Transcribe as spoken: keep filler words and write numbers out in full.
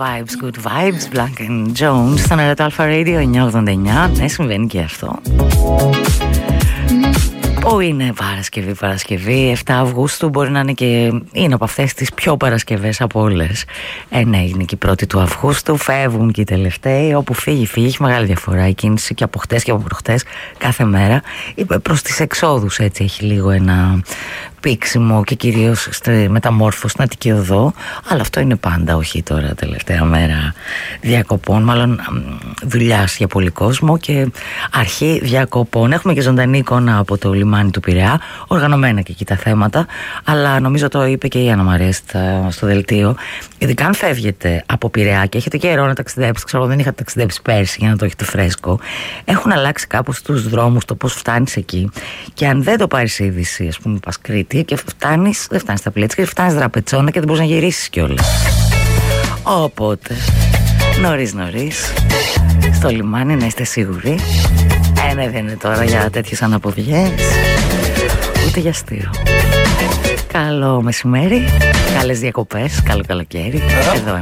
vibes, good vibes. Black and Jones στον Red Alpha Radio εννιακόσια ογδόντα εννιά. Ναι, συμβαίνει και αυτό. Που είναι Παρασκευή, Παρασκευή, εφτά Αυγούστου, μπορεί να είναι και είναι από αυτές τις πιο Παρασκευές από όλες. Ε, ναι, είναι και η πρώτη του Αυγούστου, φεύγουν και οι τελευταίοι, όπου φύγει, φύγει, έχει μεγάλη διαφορά η κίνηση και από χτες και από προχτές κάθε μέρα. Προς τις εξόδους έτσι έχει λίγο ένα πήξιμο και κυρίως στη μεταμόρφωση στην Αττική Οδό, αλλά αυτό είναι πάντα, όχι τώρα τελευταία μέρα διακοπών, μάλλον δουλειάς για πολύ κόσμο και αρχή διακοπών. Έχουμε και ζωντανή εικόνα από το λιμάνι του Πειραιά, οργανωμένα και εκεί τα θέματα, αλλά νομίζω το είπε και η Άννα Μαρία στο δελτίο, ειδικά αν φεύγετε από Πειραιά και έχετε καιρό να ταξιδέψετε, ξέρω δεν είχατε ταξιδέψει πέρσι για να το έχετε φρέσκο, έχουν αλλάξει κάπως τους δρόμους, το πώς φτάνεις εκεί, και αν δεν το πάρεις είδηση, ας πούμε πας Κρήτη και φτάνεις, δεν φτάνεις στα Πλέτσκια, φτάνεις Δραπετσόνα και δεν μπορείς να γυρίσεις κιόλας. Οπότε νωρίς νωρίς στο λιμάνι να είστε σίγουροι. Ε, ναι, δεν είναι τώρα για τέτοιες αναποδιές, ούτε για αστείο. Καλό μεσημέρι, καλές διακοπές, καλό καλοκαίρι. Εδώ